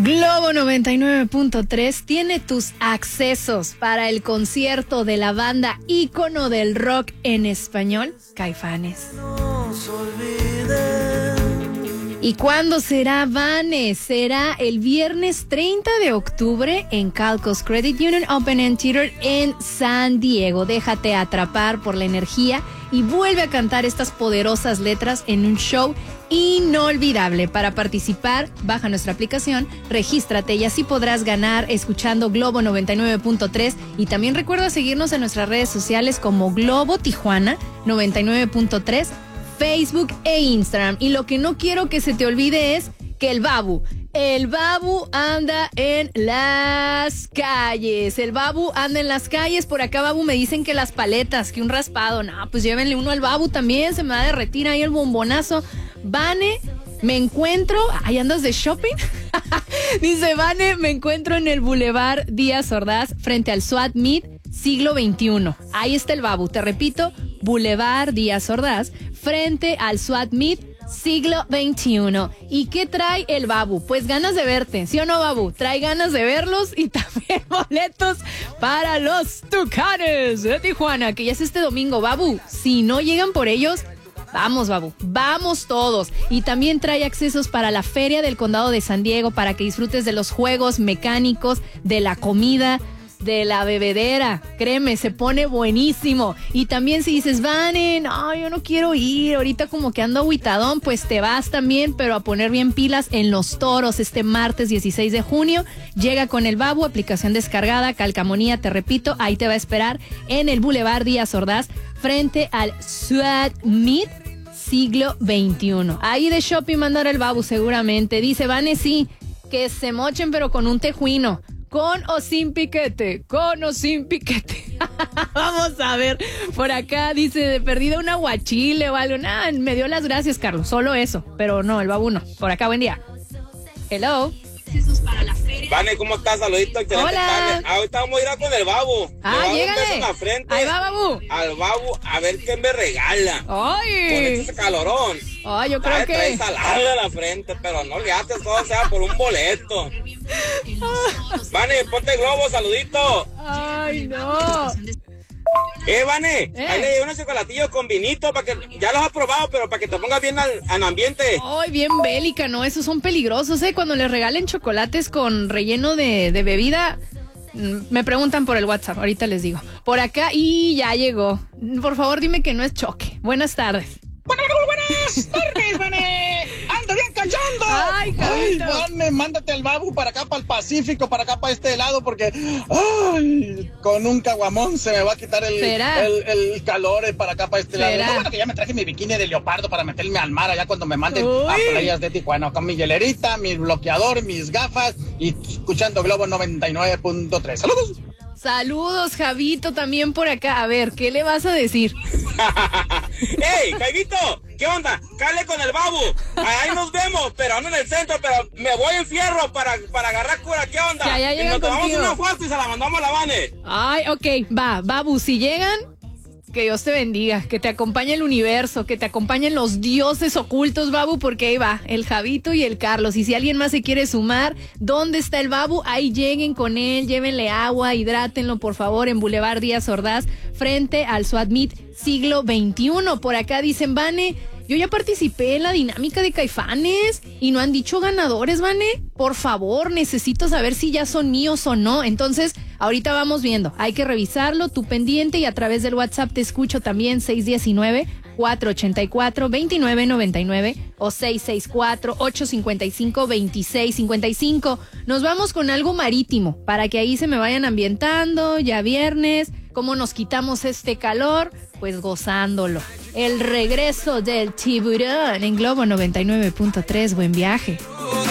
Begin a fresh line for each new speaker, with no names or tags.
Globo 99.3 tiene tus accesos para el concierto de la banda ícono del rock en español, Caifanes. ¿Y cuándo será, Vane? Será el viernes 30 de octubre en Calcos Credit Union Open Air Theater en San Diego. Déjate atrapar por la energía y vuelve a cantar estas poderosas letras en un show inolvidable. Para participar, baja nuestra aplicación, regístrate y así podrás ganar escuchando Globo 99.3 y también recuerda seguirnos en nuestras redes sociales como Globo Tijuana 99.3, Facebook e Instagram. Y lo que no quiero que se te olvide es que el Babu anda en las calles. El Babu anda en las calles. Por acá, Babu, me dicen que las paletas, que un raspado. No, pues llévenle uno al Babu también. Se me va a derretir ahí el bombonazo. Vane, me encuentro... ¿Ahí andas de shopping? Dice Vane, me encuentro en el Boulevard Díaz Ordaz frente al SWAT Meet Siglo XXI. Ahí está el Babu. Te repito, Boulevard Díaz Ordaz frente al SWAT Meet Siglo XXI. ¿Y qué trae el Babu? Pues ganas de verte, ¿sí o no, Babu? Trae ganas de verlos y también boletos para los Tucanes de Tijuana, que ya es este domingo, Babu. Si no llegan por ellos, vamos, Babu, vamos todos. Y también trae accesos para la Feria del Condado de San Diego para que disfrutes de los juegos mecánicos, de la comida, de la bebedera. Créeme, se pone buenísimo. Y también si dices, Vane, no, yo no quiero ir, ahorita como que ando agüitadón, pues te vas también, pero a poner bien pilas en Los Toros este martes 16 de junio. Llega con el Babu, aplicación descargada, calcamonía, te repito, ahí te va a esperar en el Boulevard Díaz Ordaz frente al SWAT Meet Siglo XXI. Ahí de shopping mandar el Babu seguramente. Dice Vane, sí, que se mochen pero con un tejuino. Con o sin piquete, con o sin piquete. Vamos a ver, por acá dice, de perdida un aguachile o algo. Nah, me dio las gracias, Carlos, solo eso. Pero no, el Babu no. Por acá, buen día. Hello.
Vane, ¿cómo estás? Saluditos, excelente.
Hola.
Ahorita vamos a ir a con el Babu.
Llégale.
En la frente.
Ahí va, Babu.
Al Babu, a ver qué me regala.
Ay.
Con este calorón.
Ay, yo creo que...
Trae salada en la frente, pero no le haces todo sea por un boleto. Vane, ponte globo, saludito.
Ay, no.
Vane, ahí le llevo unos chocolatillos con vinito para que, ya los has probado, pero para que te pongas bien al ambiente.
Ay, bien bélica, ¿no? Esos son peligrosos, ¿eh? Cuando les regalen chocolates con relleno de bebida, me preguntan por el WhatsApp, ahorita les digo. Por acá, y ya llegó. Por favor, dime que no es choque. Buenas tardes.
Buenas tardes, Vane. Ando bien cachondo.
Ay, Javito.
Vane, mándate al Babu para acá, para el Pacífico, para acá, para este lado, porque con un caguamón se me va a quitar el calor para acá, para este lado. No, bueno, que ya me traje mi bikini de leopardo para meterme al mar allá cuando me manden a playas de Tijuana, con mi hielerita, mi bloqueador, mis gafas y escuchando Globo 99.3. ¡Saludos!
Saludos, Javito, también por acá. A ver, ¿qué le vas a decir?
¡Ey, Jaivito! ¿Qué onda? Cale con el Babu. Ahí nos vemos, pero ando en el centro, pero me voy en fierro para agarrar cura. ¿Qué onda?
Ya
y nos tomamos una foto y se la mandamos a la Vane.
Ay, ok, va, Babu, si llegan, que Dios te bendiga, que te acompañe el universo, que te acompañen los dioses ocultos, Babu, porque ahí va, el Javito y el Carlos. Y si alguien más se quiere sumar, ¿dónde está el Babu? Ahí lleguen con él, llévenle agua, hidrátenlo, por favor, en Boulevard Díaz Ordaz, frente al SWAT Meet Siglo XXI. Por acá dicen, Vane, yo ya participé en la dinámica de Caifanes y no han dicho ganadores, Vane. Por favor, necesito saber si ya son míos o no. Entonces, ahorita vamos viendo. Hay que revisarlo, tu pendiente, y a través del WhatsApp te escucho también 619-484-2999 o 664-855-2655. Nos vamos con algo marítimo para que ahí se me vayan ambientando, ya viernes. ¿Cómo nos quitamos este calor? Pues gozándolo. El regreso del tiburón en Globo 99.3. Buen viaje.